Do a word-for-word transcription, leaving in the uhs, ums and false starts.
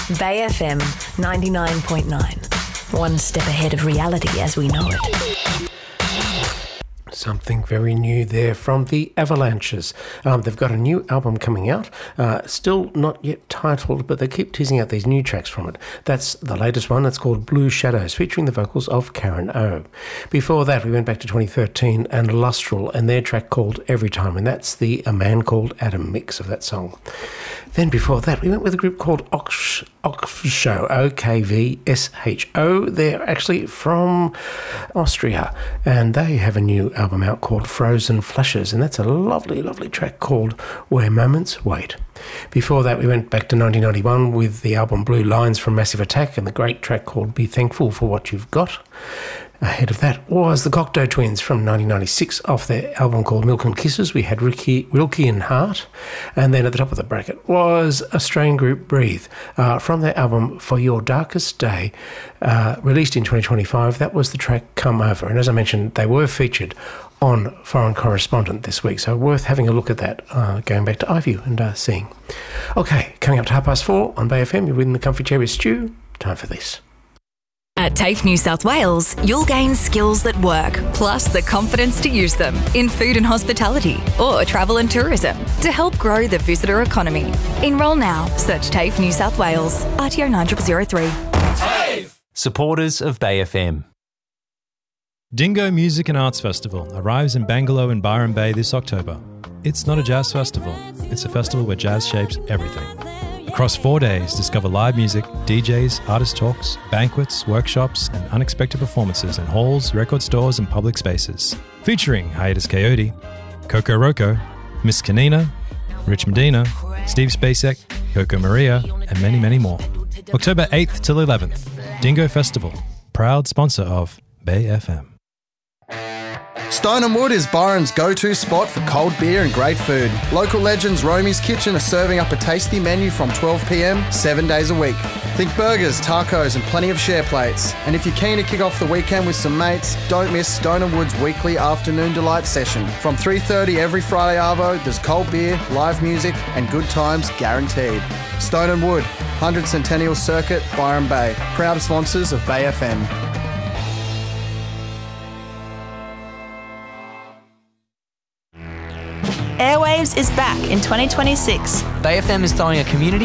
Bay F M ninety-nine point nine. One step ahead of reality as we know it. Something very new there from the Avalanches. Um, they've got a new album coming out, uh, still not yet titled, but they keep teasing out these new tracks from it. That's the latest one. It's called Blue Shadows, featuring the vocals of Karen O. Before that, we went back to twenty thirteen and Lustral and their track called Every Time, and that's the A Man Called Adam mix of that song. Then before that, we went with a group called Ox, Oxshow, O K V S H O. They're actually from Austria, and they have a new album out called Frozen Flashes, and that's a lovely, lovely track called Where Moments Wait. Before that, we went back to nineteen ninety-one with the album Blue Lines from Massive Attack and the great track called Be Thankful for What You've Got. Ahead of that was the Cocteau Twins from nineteen ninety-six off their album called Milk and Kisses. We had Ricky, Rilke and Hart. And then at the top of the bracket was Australian group Breathe uh, from their album For Your Darkest Day, uh, released in twenty twenty-five. That was the track Come Over. And as I mentioned, they were featured on Foreign Correspondent this week, so worth having a look at that, uh, going back to iView and uh, seeing. Okay, coming up to half past four on Bay F M, you're in the comfy chair with Stu. Time for this. At TAFE New South Wales, you'll gain skills that work, plus the confidence to use them in food and hospitality or travel and tourism to help grow the visitor economy. Enrol now. Search TAFE New South Wales. R T O nine zero zero three. TAFE! Supporters of Bay F M. Dingo Music and Arts Festival arrives in Bangalore and Byron Bay this October. It's not a jazz festival. It's a festival where jazz shapes everything. Across four days, discover live music, D Js, artist talks, banquets, workshops, and unexpected performances in halls, record stores, and public spaces. Featuring Hiatus Coyote, Coco Roco, Miss Kanina, Rich Medina, Steve Spacek, Coco Maria, and many, many more. October eighth till eleventh, Dingo Festival, proud sponsor of Bay F M. Stone and Wood is Byron's go-to spot for cold beer and great food. Local legends Romy's Kitchen are serving up a tasty menu from twelve p m, seven days a week. Think burgers, tacos and plenty of share plates. And if you're keen to kick off the weekend with some mates, don't miss Stone and Wood's weekly afternoon delight session. From three thirty every Friday arvo, there's cold beer, live music and good times guaranteed. Stone and Wood, one hundred Centennial Circuit, Byron Bay. Proud sponsors of Bay F M. Airwaves is back in twenty twenty-six. Bay F M is throwing a community